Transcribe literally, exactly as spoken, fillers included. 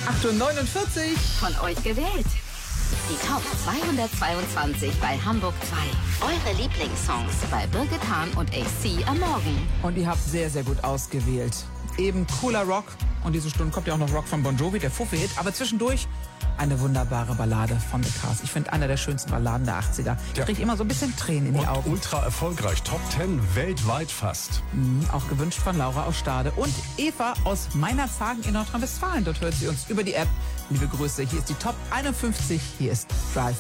acht Uhr neunundvierzig. Von euch gewählt. Die Top zweihundertzweiundzwanzig bei Hamburg zwei. Eure Lieblingssongs bei Birgit Hahn und A C am Morgen. Und ihr habt sehr, sehr gut ausgewählt. Eben cooler Rock. Und diese Stunde kommt ja auch noch Rock von Bon Jovi, der Fuffi-Hit. Aber zwischendurch eine wunderbare Ballade von The Cars. Ich finde, einer der schönsten Balladen der achtziger. Ich Ja. kriege immer so ein bisschen Tränen in die Und Augen. ultra erfolgreich. Top zehn weltweit fast. Mhm, auch gewünscht von Laura aus Stade. Und Eva aus Meinerzhagen in Nordrhein-Westfalen. Dort hört sie uns über die App. Liebe Grüße. Hier ist die Top einundfünfzig. Hier ist Drive.